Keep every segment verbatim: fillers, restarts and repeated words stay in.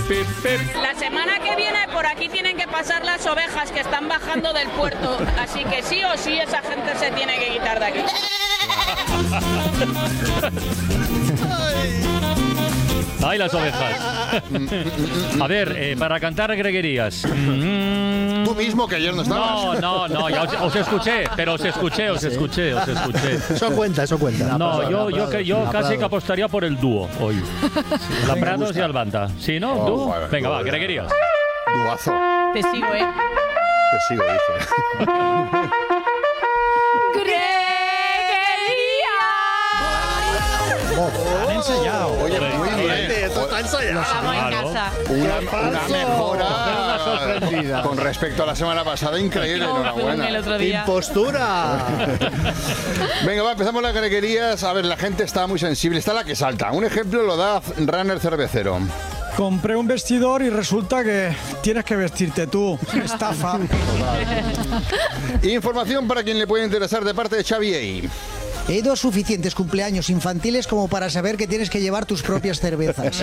pip, pip. La semana que viene por aquí tienen que pasar las ovejas que están bajando del puerto, así que sí o sí esa gente se tiene que quitar de aquí. ¡Ay, las ovejas! A ver, eh, para cantar greguerías. Tú mismo, que ayer no estabas. No, no, no, ya os, os escuché, pero os escuché, os escuché, os escuché. Eso cuenta, eso cuenta. No, yo, yo, que- yo casi que apostaría por el dúo hoy. La Prados y Albanda. ¿Sí, no? Oh, ¿Dúo? bueno, Venga, va, bueno. greguerías. Duazo. Te sigo, ¿eh? Te sigo, dice. Han ensayado. Oye, muy bien. Esto está ensayado. Vamos en Claro. casa. Una, una Una sorprendida. mejora con respecto a la semana pasada. Increíble, Como el enhorabuena. otro día. ¡Impostura! Venga, va, empezamos las greguerías. A ver, la gente está muy sensible. Está la que salta. Un ejemplo lo da Runner Cervecero. Compré un vestidor y resulta que tienes que vestirte tú. Estafa. Información para quien le puede interesar de parte de Xavi. He ido a suficientes cumpleaños infantiles como para saber que tienes que llevar tus propias cervezas.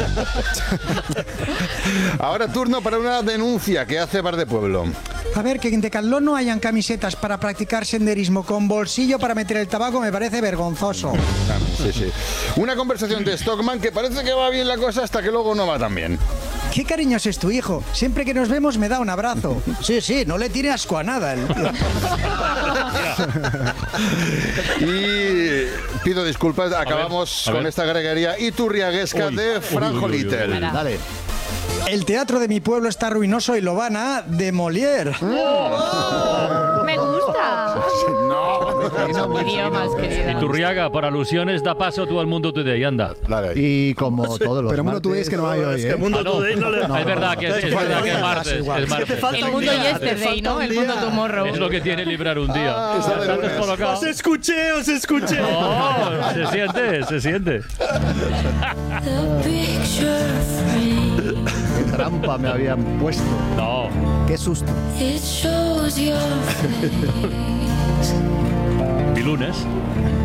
Ahora turno para una denuncia que hace Bar de Pueblo. A ver, que en Decathlon no hayan camisetas para practicar senderismo con bolsillo para meter el tabaco me parece vergonzoso. Claro, sí, sí. Una conversación de Stockman que parece que va bien la cosa hasta que luego no va tan bien. Qué cariñoso es tu hijo. Siempre que nos vemos me da un abrazo. Sí, sí, no le tiene asco a nada. el tío. Y pido disculpas, acabamos a con ver. esta greguería iturriaguesca Uy, de uy, Franjo uy, uy, uy, Little. uy. Dale. El teatro de mi pueblo está ruinoso y lo van a de Molière. Me gusta. No, Idiomas, querida. Iturriaga, por alusiones, da paso tú al Mundo Today, anda. Dale. Y como todos los Pero Mundo martes, Today es que no hay hoy, ¿eh? Ah, no. Es verdad que es, es verdad que es martes. Es martes. El mundo yesterday, ¿no? El mundo tomorrow. Es lo que tiene librar un día. Ah, Ya de estás lunes. descolocado. Os escuché, os escuché. No, se siente, se siente. qué trampa me habían puesto. No. Qué susto. Mi lunes.